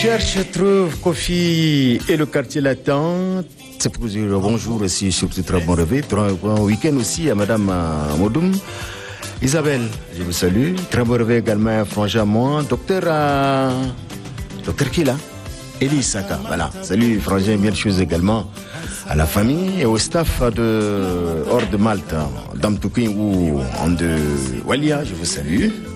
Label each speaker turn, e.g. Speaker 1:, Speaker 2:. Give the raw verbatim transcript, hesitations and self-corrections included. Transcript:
Speaker 1: Cherche, trouve, Kofi et le quartier latin. C'est pour vous dire bonjour aussi, surtout très bon réveil. Très bon week-end aussi à Madame Modoum. Isabelle, je vous salue. Très bon réveil également, Frangin moi. Docteur, euh... docteur qui là? Elie Saka, voilà. Salut Frangin, bien de choses également à la famille et au staff de Hors de Malte, Dame Touquin ou en de Walia, je vous salue.